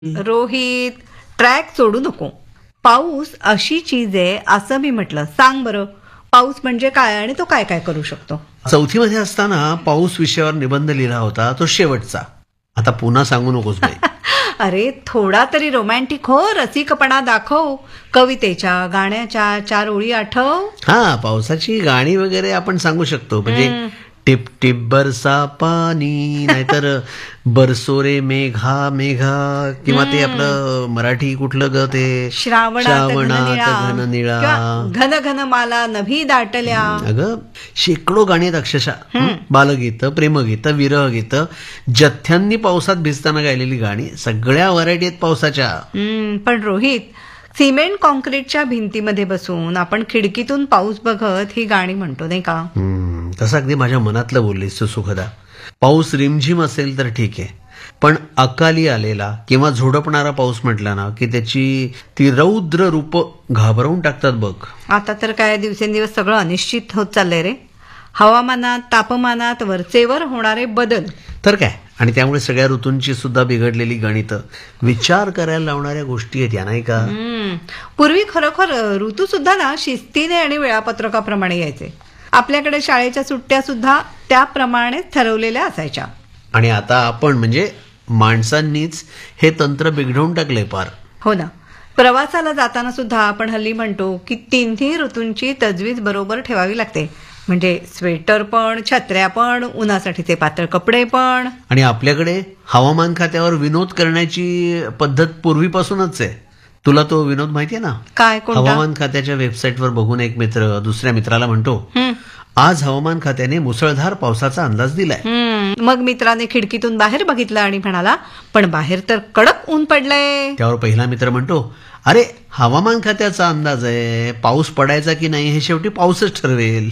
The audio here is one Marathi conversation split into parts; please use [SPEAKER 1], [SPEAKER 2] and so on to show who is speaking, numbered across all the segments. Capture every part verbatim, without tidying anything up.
[SPEAKER 1] रोहित, ट्रॅक सोडू नको. पाऊस अशी चीज आहे असं मी म्हटलं. सांग बरं, पाऊस म्हणजे काय आणि तो काय काय करू शकतो?
[SPEAKER 2] चौथीमध्ये असताना पाऊस विषयावर निबंध लिहिला होता, तो शेवटचा. आता पुन्हा सांगू नकोस बाई.
[SPEAKER 1] अरे थोडा तरी रोमॅन्टिक हो, रसिकपणा दाखव. कवितेच्या गाण्याच्या चार ओळी आठव.
[SPEAKER 2] हा, पावसाची गाणी वगैरे आपण सांगू शकतो. म्हणजे टिप टिप बरसा पाणी, नाहीतर बरसोरे मेघा मेघा, किंवा ते आपलं मराठी कुठलं ग ते
[SPEAKER 1] श्रावणात
[SPEAKER 2] घन निळा,
[SPEAKER 1] घन घन माला नभी दाटल्या.
[SPEAKER 2] अगं शेकडो गाणी आहेत अक्षरशः. बालगीत, प्रेमगीत, विरहगीत, जथ्यांनी पावसात भिजताना गायलेली गाणी, सगळ्या व्हरायटी आहेत पावसाच्या.
[SPEAKER 1] पण रोहित, सिमेंट कॉन्क्रीटच्या भिंतीमध्ये बसून आपण खिडकीतून पाऊस बघत ही गाणी म्हणतो नाही का?
[SPEAKER 2] तसं अगदी माझ्या मनातलं बोललीस तू सुखदा. पाऊस रिमझिम असेल तर ठीक आहे, पण अकाली आलेला किंवा झोडपणारा पाऊस म्हटला ना की त्याची ती रौद्र रूप घाबरवून टाकतात बघ.
[SPEAKER 1] आता तर काय दिवसेंदिवस सगळं अनिश्चित होत चाललंय रे. हवामानात, तापमानात वरचेवर होणारे बदल
[SPEAKER 2] तर काय, आणि त्यामुळे सगळ्या ऋतूंची सुद्धा बिघडलेली गणितं, विचार करायला लावणाऱ्या गोष्टी आहेत या, नाही का?
[SPEAKER 1] पूर्वी खरोखर ऋतू सुद्धा ना शिस्तीने आणि वेळापत्रकाप्रमाणे यायचे. आपल्याकडे शाळेच्या सुट्ट्या सुद्धा त्याप्रमाणे ठरवलेल्या असायच्या.
[SPEAKER 2] आणि आता आपण म्हणजे माणसांनीच हे तंत्र बिघडवून टाकलंय पार.
[SPEAKER 1] हो ना. प्रवासाला जाताना सुद्धा आपण हल्ली म्हणतो की तिन्ही ऋतूंची तजवीज बरोबर ठेवावी लागते. म्हणजे स्वेटर पण, छत्र्या पण, उन्हासाठीचे पातळ कपडे पण.
[SPEAKER 2] आणि आपल्याकडे हवामान खात्यावर विनोद करण्याची पद्धत पूर्वीपासूनच आहे. तुला तो विनोद माहितीये ना?
[SPEAKER 1] काय? कोणता?
[SPEAKER 2] हवामान खात्याच्या वेबसाईटवर बघून एक मित्र दुसऱ्या मित्राला म्हणतो, आज हवामान खात्याने मुसळधार पावसाचा अंदाज दिलाय.
[SPEAKER 1] मग मित्राने खिडकीतून बाहेर बघितलं आणि म्हणाला, पण बाहेर तर कडक ऊन पडलंय.
[SPEAKER 2] त्यावर पहिला मित्र म्हणतो, अरे हवामान खात्याचा अंदाज आहे, पाऊस पडायचा की नाही हे शेवटी पाऊसच ठरवेल.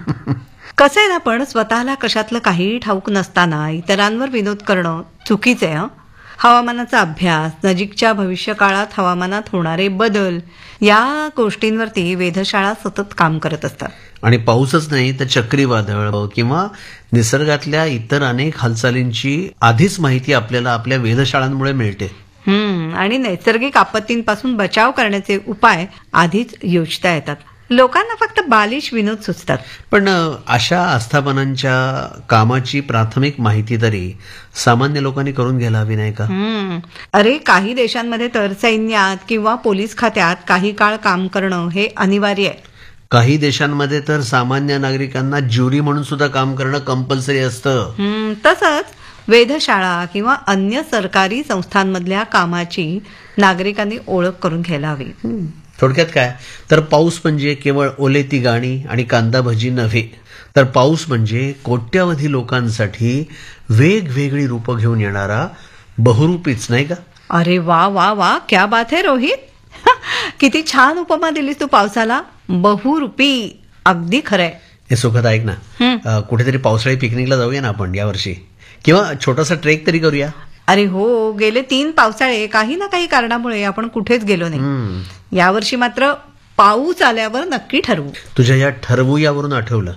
[SPEAKER 1] कसं आहे ना, पण स्वतःला कशातलं काही ठाऊक नसताना इतरांवर विनोद करणं चुकीचं आहे. हवामानाचा अभ्यास, नजीकच्या भविष्यकाळात हवामानात होणारे बदल, या गोष्टींवरती वेधशाळा सतत काम करत असतात.
[SPEAKER 2] आणि पाऊसच नाही तर चक्रीवादळ किंवा निसर्गातल्या इतर अनेक हालचालींची आधीच माहिती आपल्याला आपल्या वेधशाळांमुळे मिळते.
[SPEAKER 1] हम्म आणि नैसर्गिक आपत्तींपासून बचाव करण्याचे उपाय आधीच योजता येतात. लोकांना फक्त बालिश विनोद सुचतात.
[SPEAKER 2] पण अशा आस्थापनांच्या कामाची प्राथमिक माहिती तरी सामान्य लोकांनी करून घ्यायला हवी, नाही का?
[SPEAKER 1] अरे काही देशांमध्ये तर सैन्यात किंवा पोलीस खात्यात काही काळ काम करणं हे अनिवार्य आहे.
[SPEAKER 2] काही देशांमध्ये तर सामान्य नागरिकांना ज्युरी म्हणून सुद्धा काम करणं कंपल्सरी असतं.
[SPEAKER 1] तसंच वेधशाळा किंवा अन्य सरकारी संस्थांमधल्या कामाची नागरिकांनी ओळख करून घ्यायला हवी.
[SPEAKER 2] थोडक्यात काय, तर पाऊस म्हणजे केवळ ओलेती गाणी आणि कांदा भजी नव्हे, तर पाऊस म्हणजे कोट्यावधी लोकांसाठी वेगवेगळी रूपं घेऊन येणारा बहुरूपीच, नाही का?
[SPEAKER 1] अरे वा वा वा, क्या बात है रोहित. किती छान उपमा दिलीस तू पावसाला, बहुरूपी. अगदी खरंय.
[SPEAKER 2] हे सुखद ऐक ना, कुठेतरी पावसाळी पिकनिकला जाऊया ना आपण यावर्षी, किंवा छोटासा ट्रेक तरी करूया.
[SPEAKER 1] अरे हो, गेले तीन पावसाळे काही ना काही कारणामुळे आपण कुठेच गेलो नाही. यावर्षी मात्र पाऊस आल्यावर नक्की ठरवू.
[SPEAKER 2] तुझ्या या ठरवू यावरून आठवलं,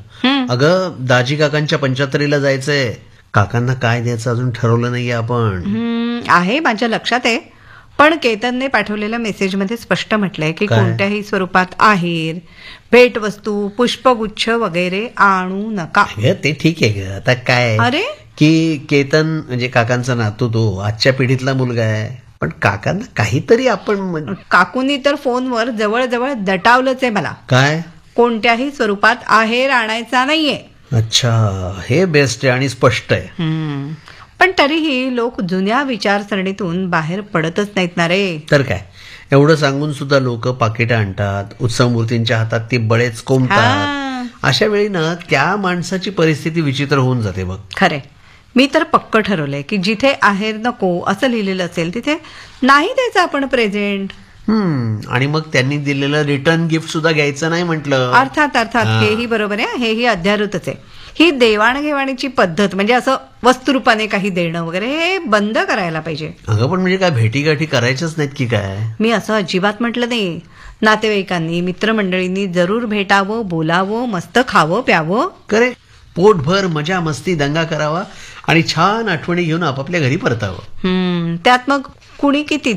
[SPEAKER 2] अगं दाजी काकांच्या पंच्याहत्तरीला जायचंय. काकांना काय द्यायचं अजून ठरवलं नाहीये आपण.
[SPEAKER 1] आहे, माझ्या लक्षात आहे. पण केतनने पाठवलेल्या मेसेजमध्ये स्पष्ट म्हटलंय की कोणत्याही स्वरूपात आहेर, भेटवस्तू, पुष्पगुच्छ वगैरे आणू नका.
[SPEAKER 2] ते ठीक आहे ग, आता काय.
[SPEAKER 1] अरे
[SPEAKER 2] की केतन म्हणजे काकांचा नातू, तो आजच्या पिढीतला मुलगा आहे, पण काकांना काहीतरी आपण.
[SPEAKER 1] काकूंनी तर फोनवर जवळजवळ दटावलंच आहे मला.
[SPEAKER 2] काय?
[SPEAKER 1] कोणत्याही स्वरूपात आहेर आणायचा नाहीये.
[SPEAKER 2] अच्छा, हे बेस्ट आहे आणि स्पष्ट आहे.
[SPEAKER 1] पण तरीही लोक जुन्या विचारसरणीतून बाहेर पडतच नाहीत ना रे.
[SPEAKER 2] तर काय, एवढं सांगून सुद्धा लोक पाकिटं आणतात, उत्सव मूर्तींच्या हातात ती बळेच कोंबतात. अशा वेळी ना त्या माणसाची परिस्थिती विचित्र होऊन जाते बघ.
[SPEAKER 1] खरे, मी तर पक्क ठरवलंय की जिथे आहेर नको असं लिहिलेलं असेल तिथे नाही द्यायचं आपण प्रेझेंट.
[SPEAKER 2] हम्म आणि मग त्यांनी दिलेलं रिटर्न गिफ्ट सुद्धा घ्यायचं नाही म्हटलं.
[SPEAKER 1] अर्थात अर्थात हेही बरोबर आहे. हेही अध्यारूतच आहे. ही देवाणघेवाणीची पद्धत म्हणजे असं वस्तुरूपाने काही देणं वगैरे हे बंद करायला पाहिजे.
[SPEAKER 2] अगं पण म्हणजे काय भेटीगाठी करायच्याच नाहीत की काय?
[SPEAKER 1] मी असं अजिबात म्हटलं नाही. नातेवाईकांनी, मित्रमंडळींनी जरूर भेटावं, बोलावं, मस्त खावं प्यावं.
[SPEAKER 2] करे, पोटभर मजा मस्ती दंगा करावा आणि छान आठवणी घेऊन आपापल्या घरी परतावं.
[SPEAKER 1] त्यात मग कुणी किती